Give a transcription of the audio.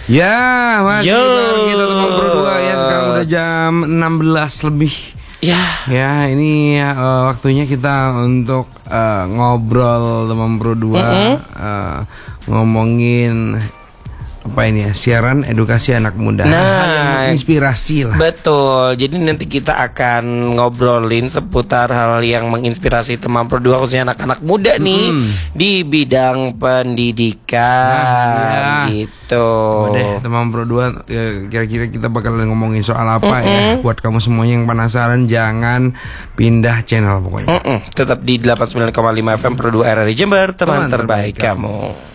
Ya, masih Yo. kita teman berdua ya. Sekarang udah jam 16 lebih. Ya, ini waktunya kita untuk ngobrol teman berdua, ngomongin apa ini ya, siaran edukasi anak muda. Hal yang inspirasi lah. Betul. Jadi nanti kita akan ngobrolin seputar hal yang menginspirasi teman berdua, khususnya anak-anak muda nih di bidang pendidikan gitu. Deh, teman berdua, kira-kira kita bakal ngomongin soal apa ya? Buat kamu semuanya yang penasaran, jangan pindah channel pokoknya. Tetap di 89,5 FM Pro 2 RRI Jember, teman terbaik kamu.